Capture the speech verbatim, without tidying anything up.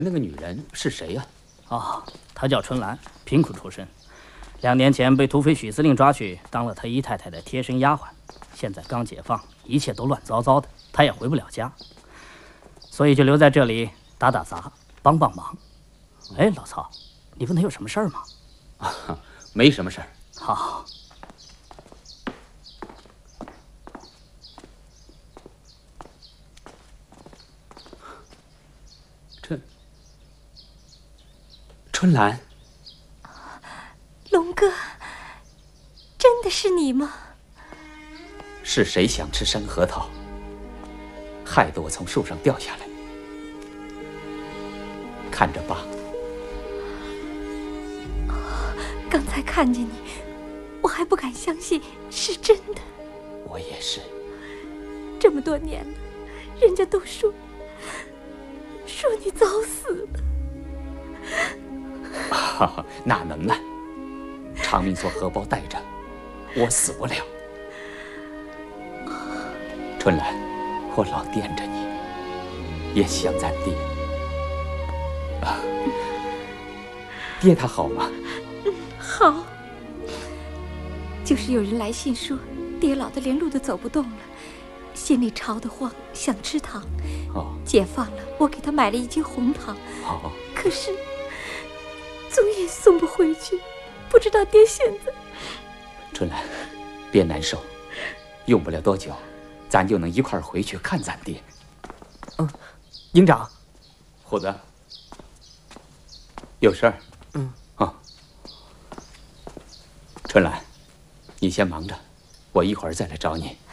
那个女人是谁呀？ 哦，她叫春兰，贫苦出身，两年前被土匪许司令抓去当了他姨太太的贴身丫鬟，现在刚解放，一切都乱糟糟的，她也回不了家，所以就留在这里打打杂，帮帮忙。哎，老曹，你问她有什么事儿吗？ 啊，没什么事儿。 好。 春兰， 龙哥，真的是你吗？ 是谁想吃山核桃，害得我从树上掉下来？看着吧。 刚才看见你，我还不敢相信是真的。 我也是。 这么多年了，人家都说说你早死了。 啊，哪能呢？长命做荷包带着，我死不了。春兰，我老惦着你，也想咱爹。啊，爹他好吗？ 嗯，好。就是有人来信说，爹老的连路都走不动了，心里潮得慌，想吃糖。 哦， 解放了，我给他买了一斤红糖。 好， 可是。 总也送不回去，不知道爹现在。 春兰，别难受，用不了多久，咱就能一块儿回去看咱爹。 嗯，营长， 虎子，有事儿？ 嗯。 啊，春兰，你先忙着，我一会儿再来找你。